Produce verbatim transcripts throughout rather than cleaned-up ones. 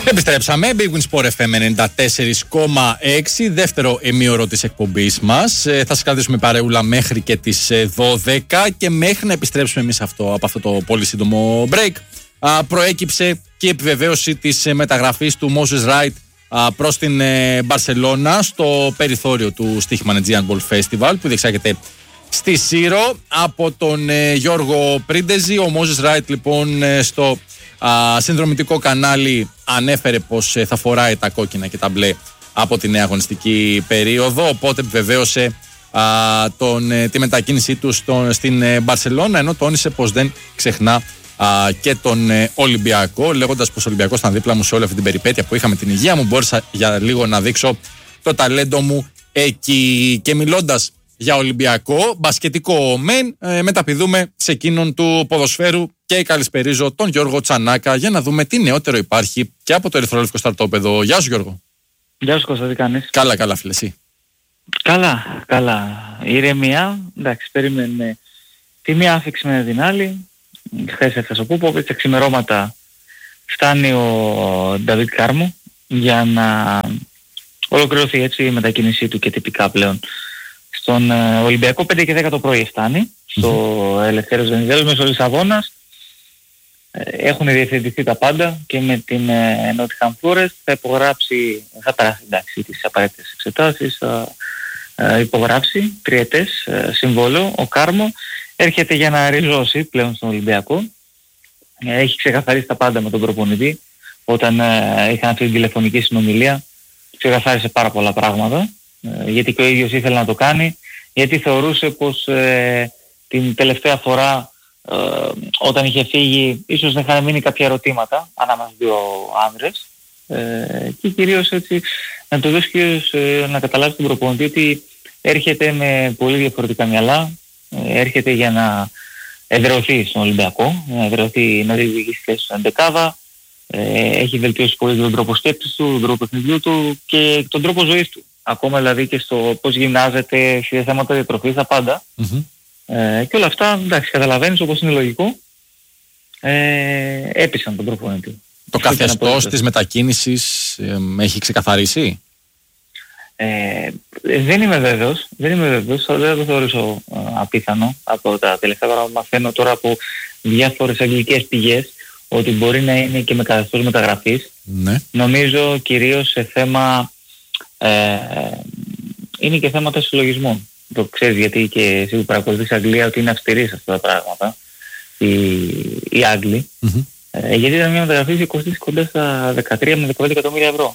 Επιστρέψαμε. Big Win Sport εφ εμ ενενήντα τέσσερα κόμμα έξι, δεύτερο ημίωρο της εκπομπής μας. Ε, θα σας κρατήσουμε παρεούλα μέχρι και τις δώδεκα και μέχρι να επιστρέψουμε εμείς αυτό, από αυτό το πολύ σύντομο break. Α, προέκυψε και η επιβεβαίωση της μεταγραφής του Moses Wright α, προς την ε, Μπαρσελόνα στο περιθώριο του Στοίχημα Aegean Ball Festival που διεξάγεται στη Σύρο από τον ε, Γιώργο Πρίντεζη. Ο Moses Wright λοιπόν ε, στο α, συνδρομητικό κανάλι ανέφερε πως ε, θα φοράει τα κόκκινα και τα μπλε από τη νέα αγωνιστική περίοδο, οπότε επιβεβαίωσε α, τον, ε, τη μετακίνησή του στο, στην ε, Μπαρσελόνα, ενώ τόνισε πως δεν ξεχνά α, και τον ε, Ολυμπιακό, λέγοντας πως ο Ολυμπιακός ήταν δίπλα μου σε όλη αυτή την περιπέτεια που είχαμε την υγεία μου, μπόρεσα για λίγο να δείξω το ταλέντο μου εκεί. Και μιλώντας για Ολυμπιακό, μπασκετικό μεν, ε, μεταπηδούμε σε εκείνον του ποδοσφαίρου και καλησπερίζω τον Γιώργο Τσανάκα για να δούμε τι νεότερο υπάρχει και από το ερυθρόλευκο στρατόπεδο. Γεια σου Γιώργο. Γεια σου Κώστα, τι κάνεις? Καλά, καλά φίλε, εσύ? Καλά, καλά. Ηρεμία, εντάξει, περιμένουμε τη μία άφηξη με την άλλη. Χθες έφτασε ο Πούποβιτς, τα ξημερώματα φτάνει ο Νταβίτ Κάρμο για να ολοκληρωθεί έτσι η μετακίνησή του και τυπικά πλέον στον Ολυμπιακό. Πέντε και δέκα το πρωί φτάνει στο mm-hmm. Ελευθέριος Βενιζέλος μέσω Λισαβόνας. Έχουν διευθετηθεί τα πάντα και με την Nottingham Forest θα υπογράψει, θα περάσει εντάξει τις απαραίτητες εξετάσεις, θα υπογράψει τριετές συμβόλαιο. Ο Κάρμο έρχεται για να ριζώσει πλέον στον Ολυμπιακό. Έχει ξεκαθαρίσει τα πάντα με τον προπονητή. Όταν είχαν αυτή την τηλεφωνική συνομιλία ξεκαθάρισε πάρα πολλά πράγματα, γιατί και ο ίδιος ήθελε να το κάνει, γιατί θεωρούσε πως ε, την τελευταία φορά ε, όταν είχε φύγει ίσως δεν είχαν μείνει κάποια ερωτήματα ανάμεσα στους δύο άνδρες ε, και κυρίως έτσι να το δώσει κυρίως ε, να καταλάβει τον προπονητή ότι έρχεται με πολύ διαφορετικά μυαλά, ε, έρχεται για να εδραιωθεί στον Ολυμπιακό, να εδραιωθεί, να διεκδικήσει θέση στην εντεκάδα. Ε, έχει βελτιώσει πολύ τον τρόπο σκέψης του, τον τρόπο παιχνιδιού του και τον τρόπο ζωής του. Ακόμα δηλαδή και στο πώς γυμνάζεται, σε θέματα διατροφής, τα πάντα. Mm-hmm. Ε, και όλα αυτά, εντάξει, καταλαβαίνεις όπως είναι λογικό, ε, έπεισαν τον προπονητή. Το καθεστώς της μετακίνησης ε, έχει ξεκαθαρίσει? Ε, δεν είμαι βέβαιος, δεν είμαι βέβαιος, δεν το θεωρήσω ε, απίθανο από τα τελευταία πράγματα που μαθαίνω τώρα από διάφορες αγγλικές πηγές ότι μπορεί να είναι και με καθεστώς μεταγραφής. Ναι. Νομίζω κυρίως σε θέμα ε, είναι και θέματα συλλογισμών. Το ξέρεις γιατί και εσύ που παρακολουθείς Αγγλία ότι είναι αυστηροί σε αυτά τα πράγματα οι, οι Άγγλοι. Mm-hmm. Ε, γιατί ήταν μια μεταγραφή που κοστίζει κοντά στα δεκατρία με δεκαπέντε εκατομμύρια ευρώ.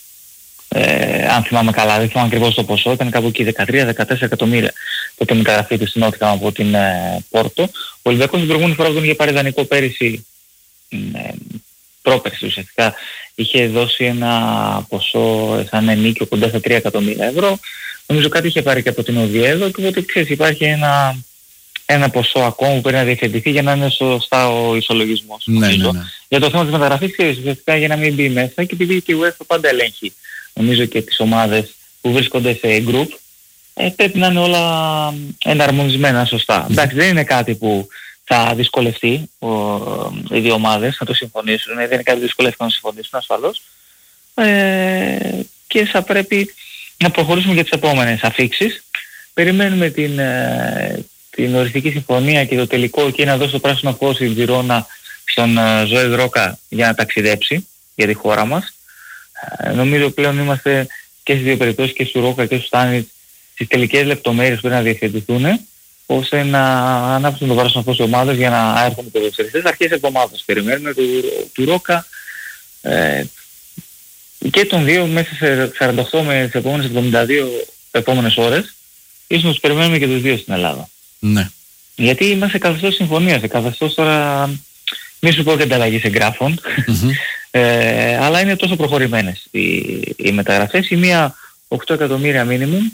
Ε, αν θυμάμαι καλά, δεν θυμάμαι ακριβώς το ποσό, ήταν κάπου εκεί δεκατρία με δεκατέσσερα εκατομμύρια τότε η μεταγραφή του στην Nottingham από την ε, Πόρτο. Ο Ολυμπιακός την προηγούμενη φορά που τον είχε πάρει δανεικό πέρυσι, ε, πρόπερσι ουσιαστικά, είχε δώσει ένα ποσό σαν ενίκιο κοντά στα τρία εκατομμύρια ευρώ. Νομίζω κάτι είχε πάρει και από την Οβιέδο και οπότε ξέρεις υπάρχει ένα, ένα ποσό ακόμα που πρέπει να διευθετηθεί για να είναι σωστά ο ισολογισμός. Ναι, ναι, ναι. Για το θέμα της μεταγραφής ξέρεις ουσιαστικά για να μην μπει μέσα και επειδή και η UEFA πάντα ελέγχει νομίζω και τις ομάδες που βρίσκονται σε group, ε, πρέπει να είναι όλα εναρμονισμένα σωστά. Mm. Εντάξει, δεν είναι κάτι που θα δυσκολευτεί ο, οι δύο ομάδες να το συμφωνήσουν, δεν είναι κάτι που δυσκολεύτηκαν να συμφωνήσουν ασφαλώς, ε, και θα πρέπει να προχωρήσουμε για τις επόμενες αφίξεις. Περιμένουμε την, ε, την οριστική συμφωνία και το τελικό και να δώσει το πράσινο φως η Τζιρόνα στον ε, Ζωέλ Ρόκα για να ταξιδέψει για τη χώρα μας. Ε, νομίζω πλέον είμαστε και στις δύο περιπτώσεις και στο Ρόκα και στο Στάνιτ στις τελικές λεπτομέρειες που πρέπει να διευθετηθούν ώστε να ανάψουν το πράσινο φως οι ομάδες για να έρθουν οι ποδοσφαιριστές. Αρχές εβδομάδας περιμένουμε του, του Ρόκα ε, και των δύο μέσα σε σαράντα οκτώ με τις επόμενες εβδομήντα δύο επόμενες ώρες. Ίσως τους περιμένουμε και τους δύο στην Ελλάδα. Ναι. Γιατί είμαστε σε καθεστώς συμφωνίας, σε καθεστώς τώρα μη σου πω και ανταλλαγής εγγράφων, mm-hmm. ε, αλλά είναι τόσο προχωρημένες οι, οι μεταγραφές. Η μία οκτώ εκατομμύρια μίνιμουμ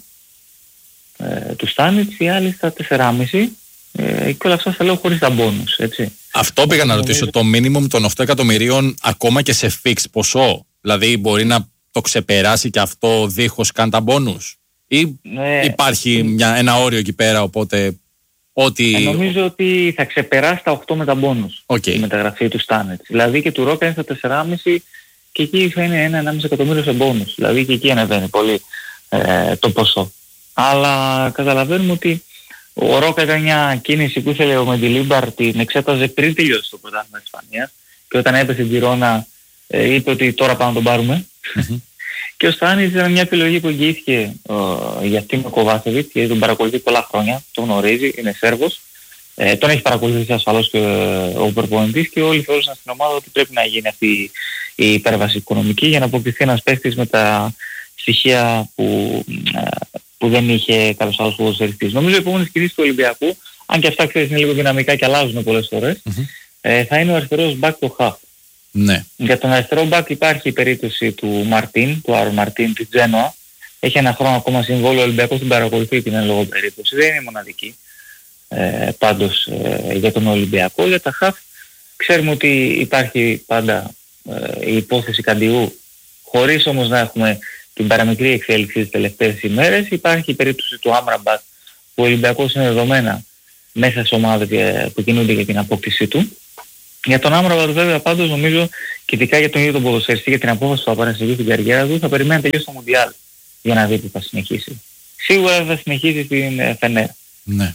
ε, του Στάνιτς, η άλλη στα τέσσερα κόμμα πέντε ε, και όλα αυτά θα λέω χωρίς τα μπόνους, έτσι. Αυτό πήγα να ρωτήσω, το μίνιμουμ των οκτώ εκατομμυρίων ακόμα και σε fix ποσό, δηλαδή μπορεί να το ξεπεράσει και αυτό δίχως καν τα μπόνους ή ε, υπάρχει μια, ένα όριο εκεί πέρα, οπότε ότι... Ε, νομίζω ότι θα ξεπεράσει τα οκτώ με τα μπόνους okay. η μεταγραφή του Στάνετς. Δηλαδή και του Ρόκα είναι στα τέσσερα κόμμα πέντε και εκεί θα είναι ένα ενάμιση εκατομμύριο σε μπόνους. Δηλαδή και εκεί ανεβαίνει πολύ ε, το ποσό. Αλλά καταλαβαίνουμε ότι ο Ρόκα έκανε μια κίνηση που ήθελε ο Μεντιλίμπαρ, την εξέταζε πριν τελειώσει το πρωτάθλημα της Ισπανίας και όταν έπεσε η Τζιρόνα ε, είπε ότι τώρα πάμε να τον πάρουμε. Mm-hmm. Και ο Στάνης ήταν μια επιλογή που εγγυήθηκε ε, για Τίμο Κοβάσεβιτς, γιατί τον παρακολουθεί πολλά χρόνια, τον γνωρίζει, είναι Σέρβος. Ε, τον έχει παρακολουθήσει ασφαλώς και ο προπονητής και όλοι θεώρησαν στην ομάδα ότι πρέπει να γίνει αυτή η υπέρβαση οικονομική για να αποκτηθεί ένας παίκτης με τα στοιχεία που, που δεν είχε καλός άλλος ποδοσφαιριστής. Νομίζω οι επόμενες κινήσεις του Ολυμπιακού, αν και αυτά ξέρεις είναι λίγο δυναμικά και αλλάζουν πολλές φορές, mm-hmm. ε, θα είναι ο αριστερός μπακ του Χαφ. Ναι. Για τον αριστερό μπακ υπάρχει η περίπτωση του Μαρτίν, του Άρου Μαρτίν της Τζένοα. Έχει ένα χρόνο ακόμα συμβόλαιο, ο Ολυμπιακός την παρακολουθεί την εν λόγω περίπτωση, δεν είναι μοναδική. Ε, πάντως ε, για τον Ολυμπιακό. Για τα χαφ ξέρουμε ότι υπάρχει πάντα ε, η υπόθεση Καντιού, χωρίς όμως να έχουμε την παραμικρή εξέλιξη τις τελευταίες ημέρες. Υπάρχει η περίπτωση του Άμραμπατ που ο Ολυμπιακός είναι δεδομένα μέσα στις ομάδες που κινούνται για την απόκτησή του. Για τον Άμραμπατ βέβαια πάντως νομίζω και ειδικά για τον ίδιο τον ποδοσφαιριστή, για την απόφαση που θα πάρει στην καριέρα του, θα περιμένει να τελειώσει το Μουντιάλ για να δει που θα συνεχίσει. Σίγουρα θα συνεχίσει στην Φενέρ. Ναι.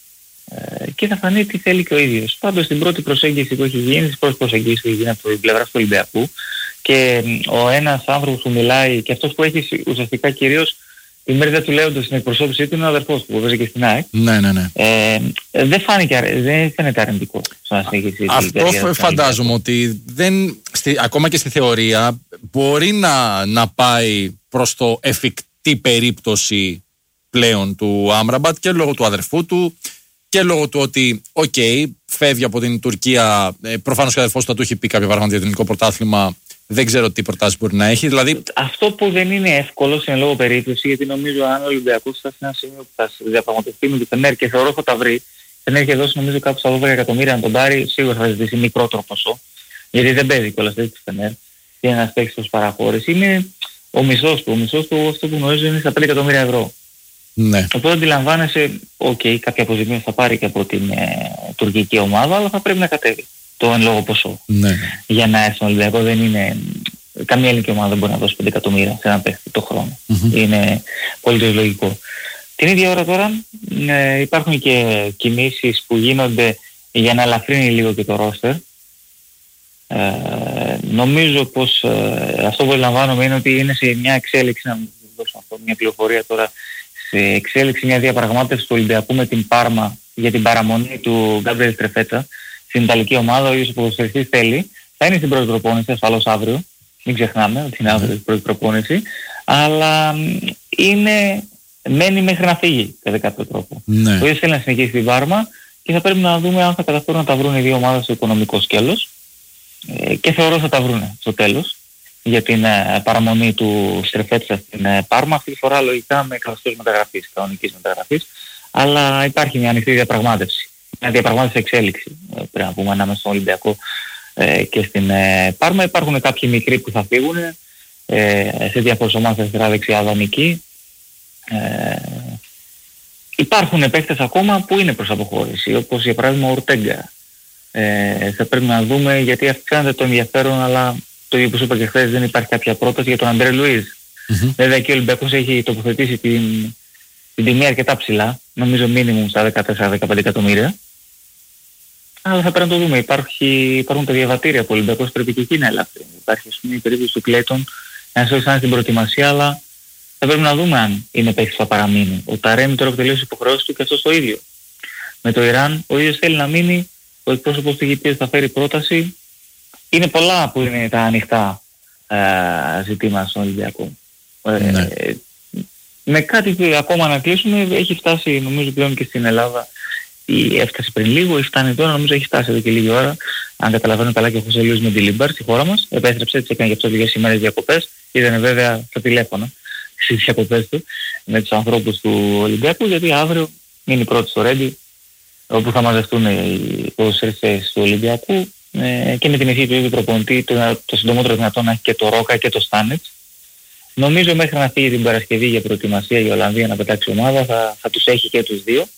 Και θα φανεί τι θέλει και ο ίδιος. Πάντως στην πρώτη προσέγγιση που έχει γίνει, στις πρώτες προσεγγίσεις που έχει γίνει από την πλευρά του Ολυμπιακού και ο ένας άνθρωπος που μιλάει και αυτός που έχει ουσιαστικά κυρίως τη μερίδα του λέοντος στην εκπροσώπησή του είναι ο αδερφός του που παίζει και στην ΑΕΚ. Ναι, ναι, ναι. Ε, δεν, φάνηκε, δεν φαίνεται αρνητικό στο να συνεχίσει. Αυτό φαντάζομαι ότι δεν, στη, ακόμα και στη θεωρία μπορεί να, να πάει προς το εφικτή περίπτωση πλέον του Άμραμπατ και λόγω του αδερφού του και λόγω του ότι, οκ, okay, φεύγει από την Τουρκία. Ε, προφανώς και ο αδερφός του θα του έχει πει κάποια πράγματα για το ελληνικό πρωτάθλημα. Δεν ξέρω τι προτάσεις μπορεί να έχει. Δηλαδή... Αυτό που δεν είναι εύκολο σε λόγω περίπτωση, γιατί νομίζω αν ο Ολυμπιακός θα σε ένα σημείο που θα διαπραγματευτεί με την Φενέρ και θεωρώ θα τα βρει. Η Φενέρ έχει δώσει νομίζω κάπου στα δώδεκα εκατομμύρια να τον πάρει, σίγουρα θα ζητήσει μικρότερο ποσό. Γιατί δεν παίζει κιόλας έτσι τη Φενέρ. Και ένας παίκτης παραχώρηση είναι ο μισθός του. Ο μισθός του, αυτό που γνωρίζω, είναι στα πέντε εκατομμύρια ευρώ. Ναι. Οπότε αντιλαμβάνεσαι, οκ, okay, κάποια αποζημίωση θα πάρει και από την ε, τουρκική ομάδα, αλλά θα πρέπει να κατέβει το εν λόγω ποσό. Ναι. Για να έρθει στον Ολυμπιακό δεν είναι... Καμία ελληνική ομάδα δεν μπορεί να δώσει πέντε εκατομμύρια σε έναν παίχτη το χρόνο. Mm-hmm. Είναι πολύ λογικό. Την ίδια ώρα τώρα ε, υπάρχουν και κινήσεις που γίνονται για να ελαφρύνει λίγο και το ρόστερ. Ε, νομίζω πως ε, αυτό που ελαμβάνομαι είναι ότι είναι σε μια εξέλιξη, να μου δώσω αυτό, μια πληροφορία τώρα, σε εξέλιξη μια διαπραγμάτευση του Ολυμπιακού με την Πάρμα για την παραμονή του Γκάμπριελ Στρεφέτσα στην Ιταλική ομάδα. Ο ίδιος ο ποδοσφαιριστής θέλει, θα είναι στην πρώτη προπόνηση ασφαλώς αύριο, μην ξεχνάμε ότι είναι αύριο η πρώτη προπόνηση, αλλά είναι, μένει μέχρι να φύγει κατά κάποιο τρόπο. Ναι. Ο ίδιος θέλει να συνεχίσει την Πάρμα και θα πρέπει να δούμε αν θα καταφέρουν να τα βρουν οι δύο ομάδες στο οικονομικό σκέλος ε, και θεωρώ θα τα βρουν στο τέλος για την ε, παραμονή του Στρεφέτσα στην ε, Πάρμα, αυτή τη φορά λογικά με καθεστώς μεταγραφής, κανονικής μεταγραφής, αλλά υπάρχει μια ανοιχτή διαπραγμάτευση. Μια διαπραγμάτευση εξέλιξη, ε, πρέπει να πούμε, ανάμεσα στον Ολυμπιακό ε, και στην ε, Πάρμα. Υπάρχουν κάποιοι μικροί που θα φύγουν ε, σε διάφορες ομάδες αριστερά, δεξιά, δανεική. Ε, υπάρχουν παίκτες ακόμα που είναι προς αποχώρηση, όπως για παράδειγμα ο Ορτέγκα. Ε, θα πρέπει να δούμε γιατί αυξάνεται το ενδιαφέρον, αλλά το ίδιο που σου είπα και χθες, δεν υπάρχει κάποια πρόταση για τον Αντρέ Λουίζ. Mm-hmm. Βέβαια και ο Ολυμπιακός έχει τοποθετήσει την, την τιμή αρκετά ψηλά, νομίζω μίνιμουμ στα δεκατέσσερα δεκαπέντε εκατομμύρια. Αλλά θα πρέπει να το δούμε. Υπάρχει, υπάρχουν τα διαβατήρια που ο Ολυμπιακός πρέπει και εκεί να ελαφρύνει. Υπάρχει ας πούμε η περίπτωση του Κλέιτον, ένας όχι σαν στην προετοιμασία, αλλά θα πρέπει να δούμε αν είναι παίκτης που θα παραμείνει. Ο Ταρέμι τώρα που τελείωσε υποχρεώσεις του και αυτός το ίδιο. Με το Ιράν ο ίδιος θέλει να μείνει, ο εκπρόσωπος του Αιγυπτίου θα φέρει πρόταση. Είναι πολλά που είναι τα ανοιχτά ε, ζητήματα στον Ολυμπιακό. Ναι. Ε, με κάτι που ακόμα να κλείσουμε, έχει φτάσει νομίζω πλέον και στην Ελλάδα, ή έφτασε πριν λίγο ή φτάνει τώρα, νομίζω έχει φτάσει εδώ και λίγη ώρα, αν καταλαβαίνω καλά, και ο Χωσέ Λουίς Μεντιλίμπαρ στη χώρα μας. Επέστρεψε, έτσι έκανε και αυτό λίγες ημέρες διακοπές, είδανε βέβαια στα τηλέφωνα στις διακοπές του με τους ανθρώπους του Ολυμπιακού, γιατί αύριο είναι η πρώτη στο Ρέντι, όπου θα μαζευτούν οι ποδοσφαιριστές του Ολυμπιακού ε, και με την ευχή του ίδιου προπονητή το, το συντομότερο δυνατόν να έχει και το Ρόκα και το Στάνετς. Νομίζω μέχρι να φύγει την Παρασκευή για προετοιμασία η Ολλανδία να πετάξει ομάδα θα, θα τους έχει και τους δύο.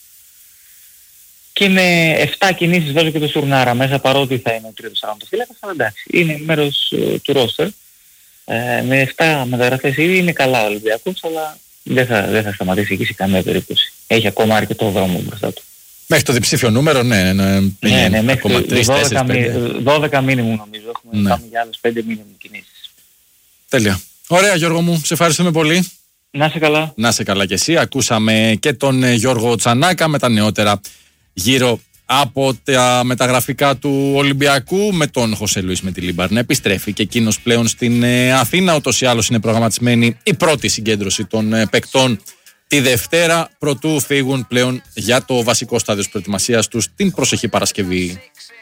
Και με εφτά κινήσεις βάζω και το Σουρνάρα μέσα, παρότι θα είναι ο τρίτος τερματοφύλακας, αλλά εντάξει, είναι μέρος uh, του ρόστερ. Ε, με επτά μεταγραφές ήδη είναι καλά ο Ολυμπιακός, αλλά δεν θα, δεν θα σταματήσει εκεί σε καμία περίπτωση. Έχει ακόμα αρκετό δρόμο μπροστά του. Μέχρι το διψήφιο νούμερο, ναι, ναι, ναι, ναι μέχρι ακόμα τρία τέσσερα πέντε. δώδεκα μήνυμου νομίζω, έχουμε ναι. πάμε για άλλες πέντε μήνυμου κινήσεις. Τέλεια. Ωραία Γιώργο μου, σε ευχαριστούμε πολύ. Να σε καλά. Να σε καλά κι εσύ. Ακούσαμε και τον Γιώργο Τσανάκα με τα νεότερα γύρω από τα μεταγραφικά του Ολυμπιακού, με τον Χωσέ Λουίς με τη Λίμπαρ να επιστρέφει και εκείνος πλέον στην Αθήνα. Ούτως ή άλλως είναι προγραμματισμένη η πρώτη συγκέντρωση των παικτών τη Δευτέρα, προτού φύγουν πλέον για το βασικό στάδιο της προετοιμασίας τους την προσεχή Παρασκευή.